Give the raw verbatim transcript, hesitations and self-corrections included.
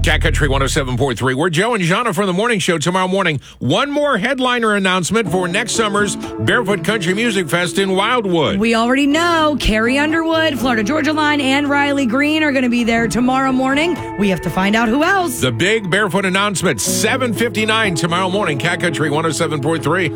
Cat Country one oh seven point three. We're Joe and Jana from the morning show tomorrow morning. One more headliner announcement for next summer's Barefoot Country Music Fest in Wildwood. We already know Carrie Underwood, Florida Georgia Line, and Riley Green are going to be there tomorrow morning. We have to find out who else. The big Barefoot announcement, seven fifty-nine tomorrow morning. Cat Country one oh seven point three.